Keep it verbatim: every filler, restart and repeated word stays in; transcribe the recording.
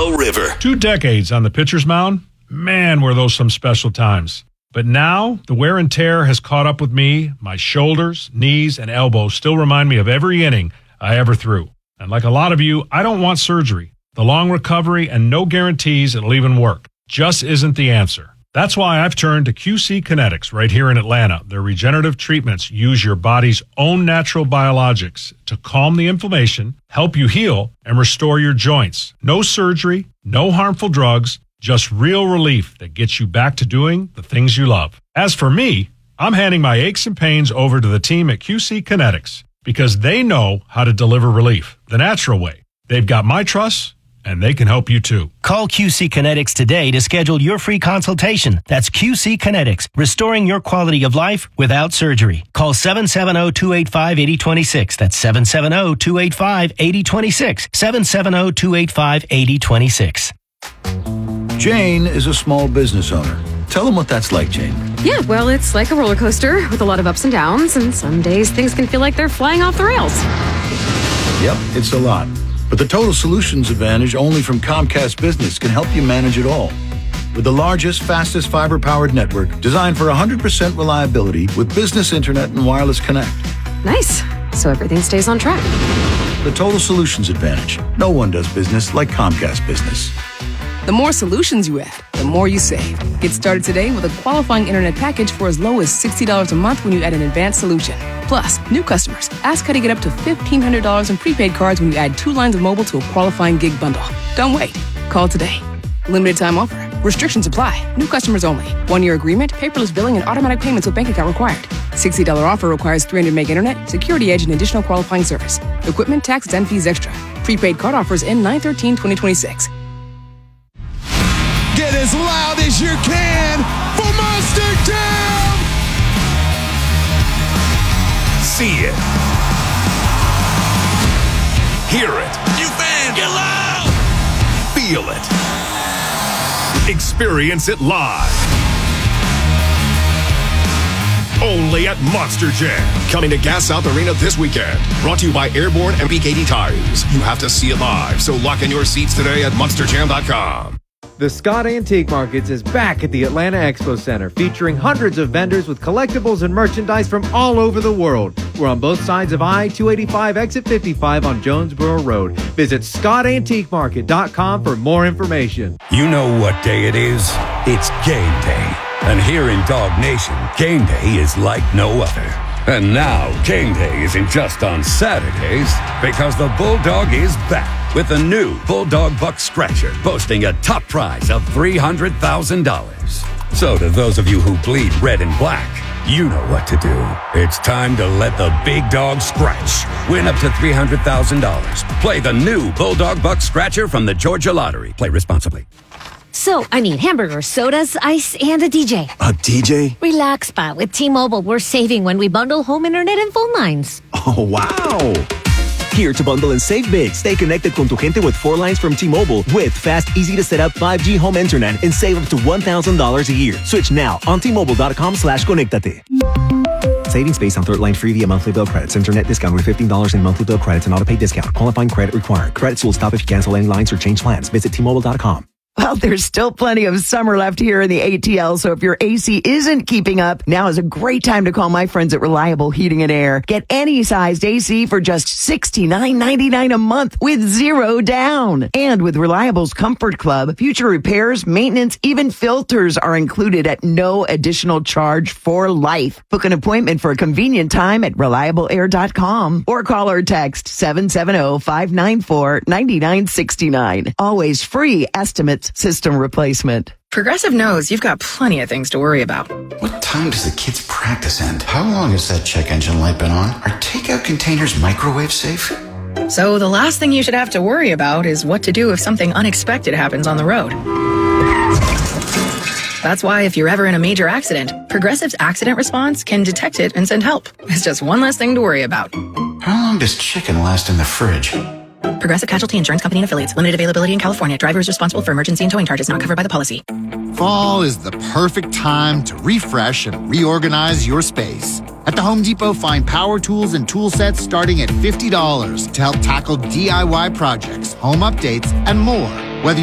Bell River. Two decades on the pitcher's mound? Man, were those some special times. But now, the wear and tear has caught up with me. My shoulders, knees, and elbows still remind me of every inning I ever threw. And like a lot of you, I don't want surgery. The long recovery and no guarantees it'll even work just isn't the answer. That's why I've turned to Q C Kinetics right here in Atlanta. Their regenerative treatments use your body's own natural biologics to calm the inflammation, help you heal, and restore your joints. No surgery, no harmful drugs, just real relief that gets you back to doing the things you love. As for me, I'm handing my aches and pains over to the team at Q C Kinetics because they know how to deliver relief the natural way. They've got my trust, and they can help you too. Call Q C Kinetics today to schedule your free consultation. That's Q C Kinetics, restoring your quality of life without surgery. Call seven seven zero, two eight five, eight zero two six. That's seven seven zero, two eight five, eight zero two six. seven seven zero, two eight five, eight zero two six. Jane is a small business owner. Tell them what that's like, Jane. Yeah, well, it's like a roller coaster with a lot of ups and downs, and some days things can feel like they're flying off the rails. Yep, it's a lot. But the Total Solutions Advantage only from Comcast Business can help you manage it all. With the largest, fastest fiber-powered network designed for one hundred percent reliability with business internet and wireless connect. Nice. So everything stays on track. The Total Solutions Advantage. No one does business like Comcast Business. The more solutions you add, the more you save. Get started today with a qualifying internet package for as low as sixty dollars a month when you add an advanced solution. Plus, new customers, ask how to get up to fifteen hundred dollars in prepaid cards when you add two lines of mobile to a qualifying gig bundle. Don't wait. Call today. Limited time offer. Restrictions apply. New customers only. One-year agreement, paperless billing, and automatic payments with bank account required. sixty dollars offer requires three hundred meg internet, security edge, and additional qualifying service. Equipment, taxes, and fees extra. Prepaid card offers end nine thirteen twenty twenty-six. Get as loud as you can for Monster Jam! See it. Hear it. You fans, get loud! Feel it. Experience it live. Only at Monster Jam. Coming to Gas South Arena this weekend. Brought to you by Airborne M P K D Tires. You have to see it live, so lock in your seats today at monster jam dot com. The Scott Antique Markets is back at the Atlanta Expo Center, featuring hundreds of vendors with collectibles and merchandise from all over the world. We're on both sides of I two eighty-five, exit fifty-five on Jonesboro Road. Visit scott antique market dot com for more information. You know what day it is? It's game day. And here in Dog Nation, game day is like no other. And now, game day isn't just on Saturdays, because the Bulldog is back with a new Bulldog Buck Scratcher, boasting a top prize of three hundred thousand dollars. So to those of you who bleed red and black, you know what to do. It's time to let the big dog scratch. Win up to three hundred thousand dollars. Play the new Bulldog Buck Scratcher from the Georgia Lottery. Play responsibly. So, I mean, hamburgers, sodas, ice, and a D J. A D J? Relax, Spot. With T-Mobile, we're saving when we bundle home internet and phone lines. Oh, wow. Here to bundle and save big. Stay connected con tu gente with four lines from T-Mobile with fast, easy-to-set-up five G home internet and save up to one thousand dollars a year. Switch now on T-Mobile.com slash conectate. Savings based on third line free via monthly bill credits. Internet discount with fifteen dollars in monthly bill credits and auto-pay discount. Qualifying credit required. Credits will stop if you cancel any lines or change plans. Visit T Mobile dot com. Well, there's still plenty of summer left here in the A T L, so if your A C isn't keeping up, now is a great time to call my friends at Reliable Heating and Air. Get any sized A C for just sixty-nine ninety-nine a month with zero down. And with Reliable's Comfort Club, future repairs, maintenance, even filters are included at no additional charge for life. Book an appointment for a convenient time at reliable air dot com or call or text seven seven zero, five nine four, nine nine six nine. Always free estimates system replacement. Progressive knows you've got plenty of things to worry about. What time does the kids' practice end? How long has that check engine light been on? Are takeout containers microwave safe? So the last thing you should have to worry about is what to do if something unexpected happens on the road. That's why if you're ever in a major accident, Progressive's accident response can detect it and send help. It's just one less thing to worry about. How long does chicken last in the fridge? Progressive Casualty Insurance Company and Affiliates. Limited availability in California. Driver is responsible for emergency and towing charges not covered by the policy. Fall is the perfect time to refresh and reorganize your space. At the Home Depot, find power tools and tool sets starting at fifty dollars to help tackle D I Y projects, home updates, and more.